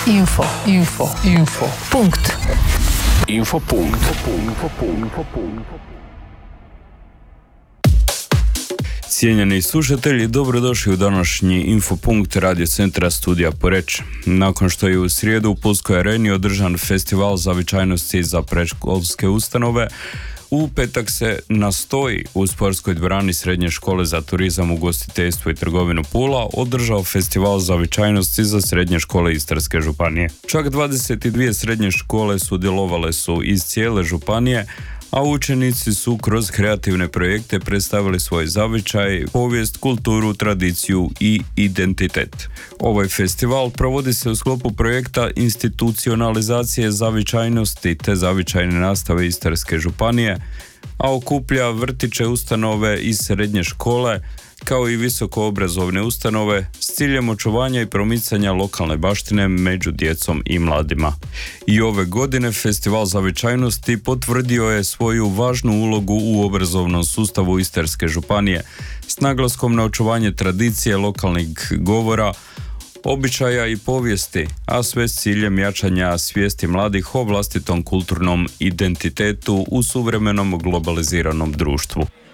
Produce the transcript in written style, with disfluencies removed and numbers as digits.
Info. Punkt. Cijenjeni slušatelji, dobrodošli u današnji Infopunkt Radio centra Studija Poreč. Nakon što je u srijedu u Pulskoj areni održan festival zavičajnosti za predškolske ustanove, u petak se na Stoji u sportskoj dvorani Srednje škole za turizam, ugostiteljstvo i trgovinu Pula održao festival zavičajnosti za srednje škole Istarske županije. Čak 22 srednje škole sudjelovale su iz cijele županije, a učenici su kroz kreativne projekte predstavili svoj zavičaj, povijest, kulturu, tradiciju i identitet. Ovaj festival provodi se u sklopu projekta institucionalizacije zavičajnosti te zavičajne nastave Istarske županije, a okuplja vrtiće, ustanove i srednje škole, kao i visokoobrazovne ustanove s ciljem očuvanja i promicanja lokalne baštine među djecom i mladima. I ove godine Festival zavičajnosti potvrdio je svoju važnu ulogu u obrazovnom sustavu Istarske županije s naglaskom na očuvanje tradicije lokalnih govora, običaja i povijesti, a sve s ciljem jačanja svijesti mladih o vlastitom kulturnom identitetu u suvremenom globaliziranom društvu.